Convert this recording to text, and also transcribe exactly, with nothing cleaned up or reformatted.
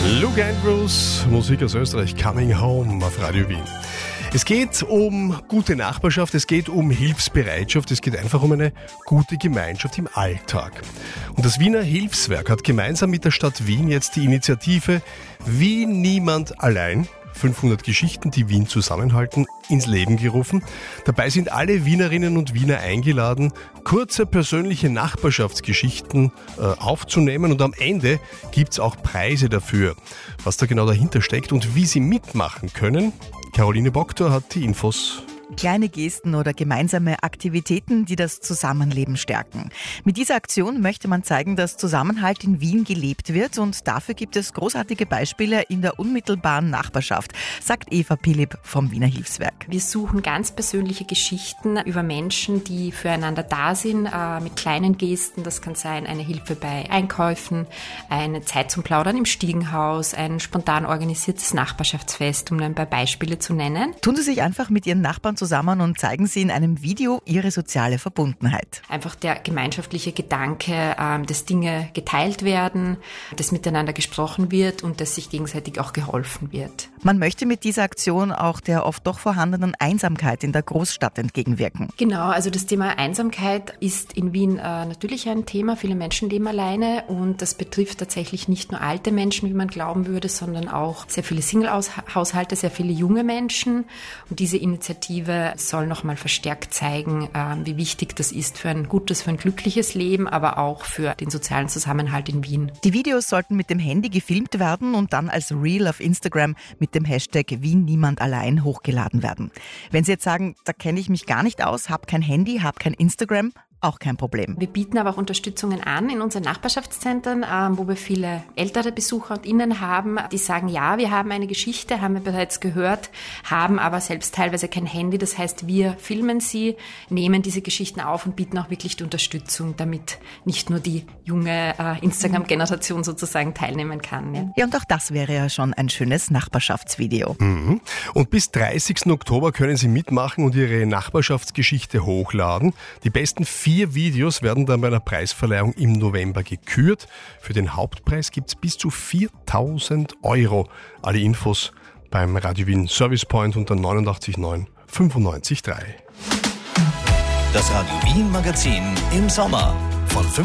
Luke Andrews, Musik aus Österreich, Coming Home auf Radio Wien. Es geht um gute Nachbarschaft, es geht um Hilfsbereitschaft, es geht einfach um eine gute Gemeinschaft im Alltag. Und das Wiener Hilfswerk hat gemeinsam mit der Stadt Wien jetzt die Initiative Wie niemand allein, fünfhundert Geschichten, die Wien zusammenhalten, ins Leben gerufen. Dabei sind alle Wienerinnen und Wiener eingeladen, kurze persönliche Nachbarschaftsgeschichten äh, aufzunehmen, und am Ende gibt's auch Preise dafür. Was da genau dahinter steckt und wie Sie mitmachen können, Caroline Boktor hat die Infos. Kleine Gesten oder gemeinsame Aktivitäten, die das Zusammenleben stärken. Mit dieser Aktion möchte man zeigen, dass Zusammenhalt in Wien gelebt wird, und dafür gibt es großartige Beispiele in der unmittelbaren Nachbarschaft, sagt Eva Philipp vom Wiener Hilfswerk. Wir suchen ganz persönliche Geschichten über Menschen, die füreinander da sind, äh, mit kleinen Gesten. Das kann sein eine Hilfe bei Einkäufen, eine Zeit zum Plaudern im Stiegenhaus, ein spontan organisiertes Nachbarschaftsfest, um ein paar Beispiele zu nennen. Tun Sie sich einfach mit Ihren Nachbarn zusammen und zeigen Sie in einem Video Ihre soziale Verbundenheit. Einfach der gemeinschaftliche Gedanke, ähm, dass Dinge geteilt werden, dass miteinander gesprochen wird und dass sich gegenseitig auch geholfen wird. Man möchte mit dieser Aktion auch der oft doch vorhandenen Einsamkeit in der Großstadt entgegenwirken. Genau, also das Thema Einsamkeit ist in Wien äh, natürlich ein Thema. Viele Menschen leben alleine, und das betrifft tatsächlich nicht nur alte Menschen, wie man glauben würde, sondern auch sehr viele Single-Haushalte, sehr viele junge Menschen. Und diese Initiative soll nochmal verstärkt zeigen, wie wichtig das ist für ein gutes, für ein glückliches Leben, aber auch für den sozialen Zusammenhalt in Wien. Die Videos sollten mit dem Handy gefilmt werden und dann als Reel auf Instagram mit dem Hashtag Wie niemand allein hochgeladen werden. Wenn Sie jetzt sagen, da kenne ich mich gar nicht aus, habe kein Handy, habe kein Instagram, auch kein Problem. Wir bieten aber auch Unterstützungen an in unseren Nachbarschaftszentren, wo wir viele ältere Besucher und Innen haben, die sagen, ja, wir haben eine Geschichte, haben wir bereits gehört, haben aber selbst teilweise kein Handy. Das heißt, wir filmen sie, nehmen diese Geschichten auf und bieten auch wirklich die Unterstützung, damit nicht nur die junge äh, Instagram-Generation sozusagen teilnehmen kann. Ja. ja, und auch das wäre ja schon ein schönes Nachbarschaftsvideo. Mhm. Und bis dreißigsten Oktober können Sie mitmachen und Ihre Nachbarschaftsgeschichte hochladen. Die besten vier Vier Videos werden dann bei einer Preisverleihung im November gekürt. Für den Hauptpreis gibt es bis zu viertausend Euro. Alle Infos beim Radio Wien Service Point unter neunundachtzig neun fünfundneunzig drei. Das Radio Wien Magazin im Sommer von